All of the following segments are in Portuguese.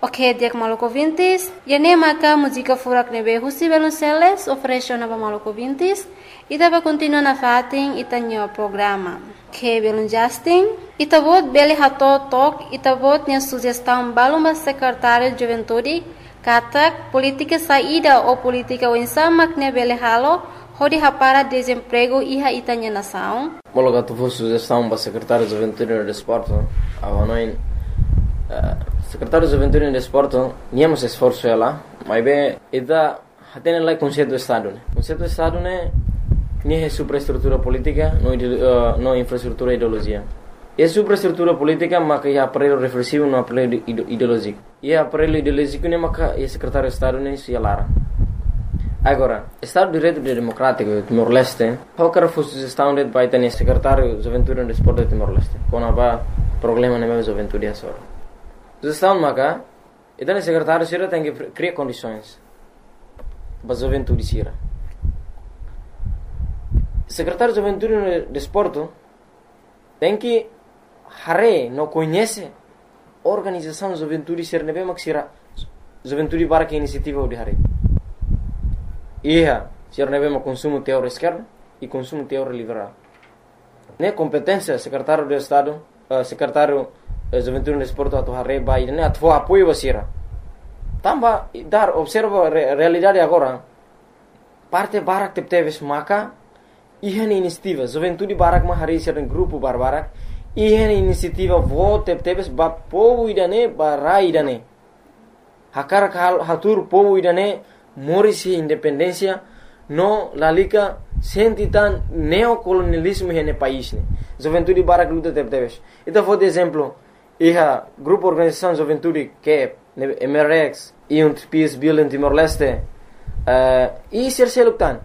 Ok, dia que maluco vintis, e nem maca música furak nebe husi Velonceles oferece nova maluco vintis, e tava continua na fatin e tanho programa. Que belum Justin, e tabot beli hato tok, e tabot nya sugestão balumba secretário de juventude, katak política saída ou política winsama que beli halo, hodi hapara desemprego iha itanya nação. Bolo tu fosse sugestão para secretário de juventude e desporto, avanoin secretário de juventude e desporto, niamos esforço ela, mas bem, ida hatene lá conceito do estado, né? Conceito do estado né, nem é superestrutura política, não infraestrutura ideologia. É superestrutura política, mas é aparelho reflexivo, não aparelho ideológico. E aparelho ideológico né, mas é secretário de estado né, se alara. Agora, Estado de Direito Democrático de Timor-Leste, qualquer sugestão de vai ter secretário de juventude e desporto de Timor-Leste, quando há problema na juventude é só. Sugestão maca, então o secretário sira tem que criar condições para a juventude sira. Secretário de juventude e desporto tem que não conhece a organização de juventude sira nebe mak sira juventude para que iniciativa de hare. Ia, sira nebe mak consumo teórico esquerdo e consumo teórico liberal. Ne competência secretário de Estado, secretário juventude e desporto atau hare bai ne atfo apoio wasira. Tamba dar observa realidade agora. Parte barak tepteves maka ihan inisiativa juventude barak ma hari sira grupo barbarak ihan inisiativa vo tepteves ba povo idane barai idane. Hakar hatur povo idane morisi independência no lalika sentitan neocolonialismo hene país ne. Juventude barak luta tepteves. Então vou de exemplo iha grupo organização juventude que MRX e PSB em Timor-Leste e serseluktan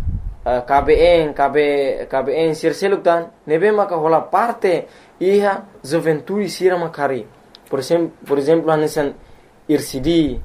KBN serseluktan nebe maka hola parte iha juventude sira makari por exemplo anesan IRCD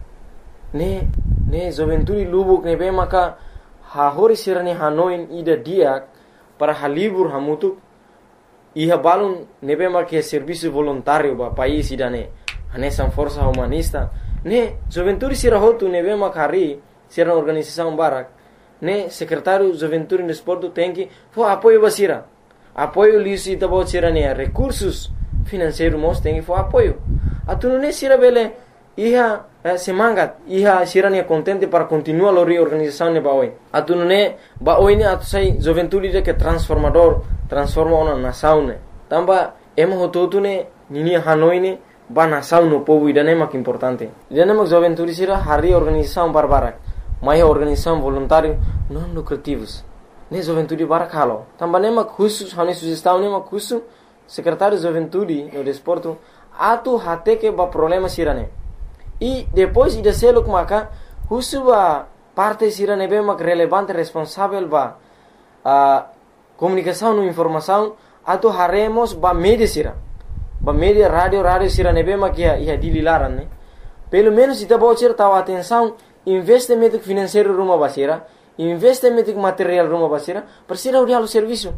ne juventude lubuk nebe maka hahori sira ne Hanoi ida dia para halibur hamutuk iha balun nebe maka serviço voluntário ba país idane anesan força humanista ne juventude sira hotu nebe makari sira organização barak ne secretário juventude e desporto tem que for apoio basira apoio lisi tabo sira ne recursos financeiros mos tem que for apoio atunu ne sira bele iha semangat iha sira ne contente para continuar a reorganização ne baoi atunu ne baoi ne atusai juventude de que transforma uma nação ne tamba emo hototu ne nini Hanoi ne ba nação no povo idane mak importante idane mak juventude sira hari organização barbarak mai organização voluntário não lucrativos ne juventude barak halo tamba ne mak khusus hani sugestão ne mak khusus secretário de juventude no desporto atu hate que ba problema sira ne e depois ida seluk maka khusus ba parte sira ne be mak relevante responsável ba comunicação no informação atu haremos ba media sira ba media radio sira nebe makia ia dililaran ne pelo menos ita bocir tahu atenção investimento financeiro rumah basira investimento material rumah basira persira uri halu serviço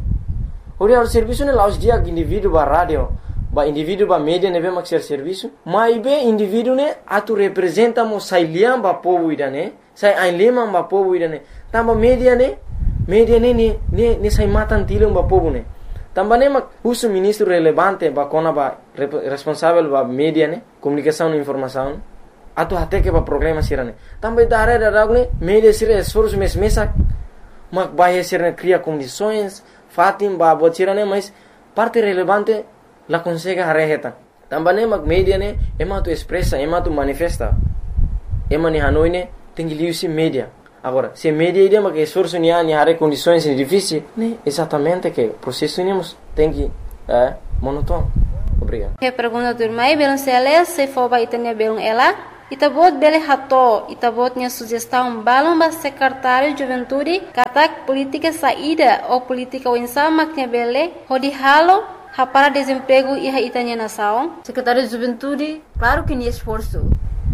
ne laus dia indivíduo ba radio ba indivíduo ba media nebe mak serviço mai be indivíduo ne atu representa mo sai liam ba povo idane sai ainlema ba povo idane tamba media ne sai matan tilum ba povo ne também mak uso ministro relevante ba kona ba responsável ba media ne comunicação e informação atu até que ba problema sirane também da área da ne media sira esforço mesak mak ba sira cria condições fatim ba botirane mas parte relevante la consegue hareheta também mak media ne ema tu expressa ema tu manifesta ema ni Hanoi ne tengi liusi media. Agora, se media ideia que esforço ni hare condições difíceis, né? Exatamente que processo temos tem que monótono. Obrigado. Que pergunta do irmão Velonceles se for vai ter belum ela, itabot bele hato, itabot nya sugestão balum ba secretário de juventude, katak política saída ou política winsama que bele, hodi halo para desemprego e itanya nação. Secretário de juventude, claro que ni esforço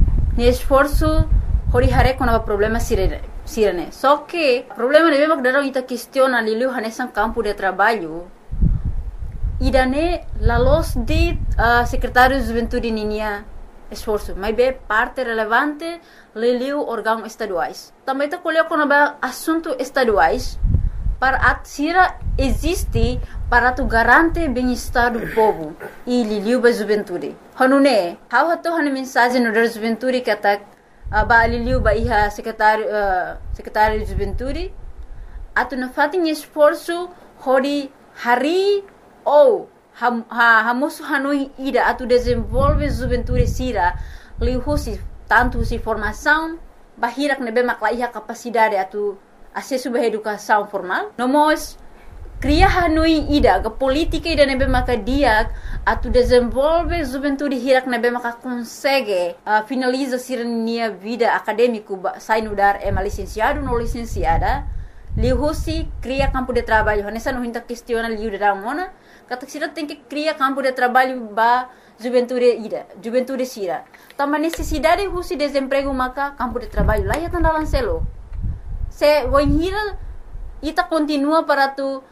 hori hare quando há problema sirene. Só que problema é mesmo que darão ita questiona liu hanesan campo de trabalho. Idane la los de secretário de juventude ninia esforço, mas é parte relevante leliu órgãos estaduais. Também está colocando assuntos estaduais para a sira existe para tu garante bem-estar do povo e liliu ba juventude. Hanune, how hato han mensagem no da juventude que atak ba liliu ba iha secretário de juventude atu na fatin esforço hori hari ou hamosu hanui ida atu desenvolve juventude sira liu si tanto si formação bahirak nebe makla iha capacidade atu acesso à educação formal. Nós cria hanui ida a política ida nebe maka dia atu desenvolve juventude hirak nebe maka consegue finaliza sirnia vida acadêmico sai no dar é licenciado ou licenciada lihusi cria campo de trabalho nessa não hinta questiona liu da mona kata sira tem que cria campo de trabalho ba juventude sira também necessidade husi desemprego maka campo de trabalho lá ya tandalan selo se voinhira ita continua para tu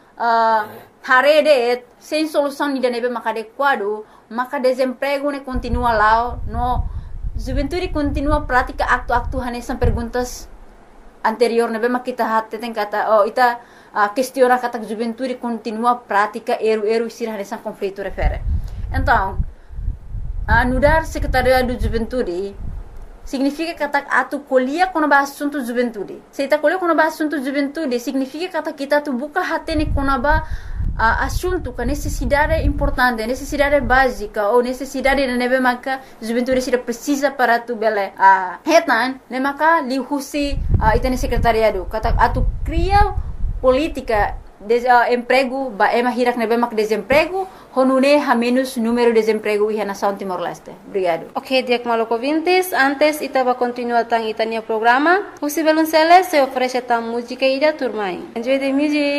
harede sem solução ni nebe maka adequado maka desemprego ne continua lá no juventude continua prática aktu hanesan perguntas anterior nebe maka kita hatte tem kata ita questiona kata juventude continua prática eru sira hanesan conflito refere então anudar secretariado do juventude significa kata atu colhia quando ba assunto juventude. Se ita colhia quando ba assunto juventude, significa kata kita tu buka hatene quando ba assunto com necessidade importante, necessidade básica ou necessidade de nebe maka juventude sira precisa para tu bele hetan ne maka li husi itane secretariado kata atu cria política emprego ba ema hirak nebe mak desemprego honune ha menos número de desemprego e na São Timor-Leste. Obrigado. Ok, Diak Maloko Vintes, antes itaba continua tang itania programa. Usi Belunceles se oferece tang música ida turmai. Enjoy the music.